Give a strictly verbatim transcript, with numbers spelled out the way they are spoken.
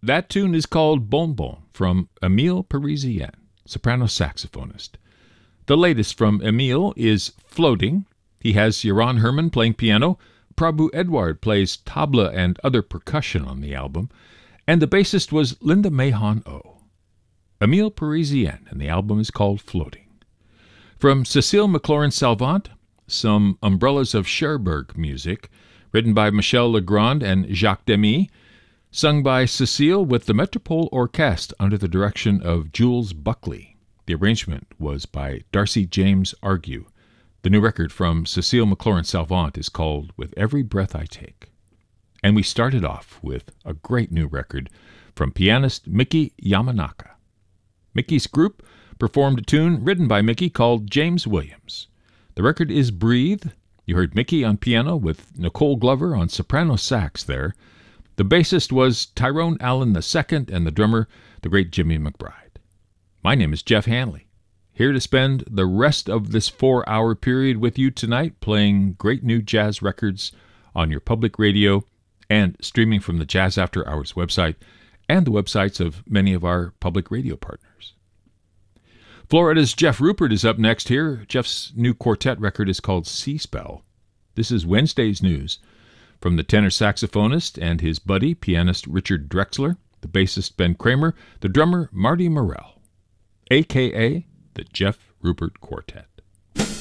That tune is called Bon Bon from Emile Parisien, soprano saxophonist. The latest from Emile is Floating. He has Joran Herman playing piano. Prabhu Edward plays tabla and other percussion on the album. And the bassist was Linda Mahon O. Emile Parisien, and the album is called Floating. From Cecile McLaurin-Salvant, some Umbrellas of Cherbourg music, written by Michel Legrand and Jacques Demy, sung by Cecile with the Metropole Orchestre under the direction of Jules Buckley. The arrangement was by Darcy James Argue. The new record from Cecile McLaurin-Salvant is called With Every Breath I Take. And we started off with a great new record from pianist Miki Yamanaka. Miki's group performed a tune written by Miki called James Williams. The record is Breathe. You heard Miki on piano with Nicole Glover on soprano sax there. The bassist was Tyrone Allen the Second, and the drummer, the great Jimmy McBride. My name is Jeff Hanley, here to spend the rest of this four-hour period with you tonight, playing great new jazz records on your public radio and streaming from the Jazz After Hours website and the websites of many of our public radio partners. Florida's Jeff Rupert is up next here. Jeff's new quartet record is called Sea Spell. This is Wednesday's news from the tenor saxophonist and his buddy, pianist Richard Drexler, the bassist Ben Kramer, the drummer Marty Morell, a k a the Jeff Rupert Quartet.